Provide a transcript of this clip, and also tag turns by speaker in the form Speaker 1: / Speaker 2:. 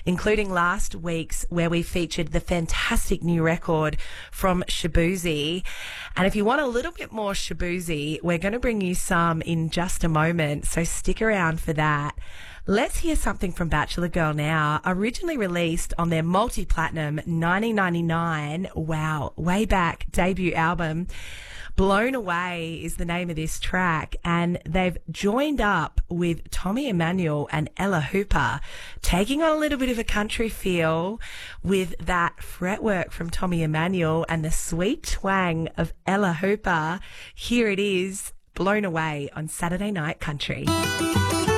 Speaker 1: including last week's where we featured the fantastic new record from Shaboozey. And if you want a little bit more Shaboozey, we're going to bring you some in just a moment, so stick around for that. Let's hear something from Bachelor Girl now, originally released on their multi-platinum 1999, wow, way back debut album. Blown Away is the name of this track, and they've joined up with Tommy Emmanuel and Ella Hooper, taking on a little bit of a country feel with that fretwork from Tommy Emmanuel and the sweet twang of Ella Hooper. Here it is, Blown Away on Saturday Night Country.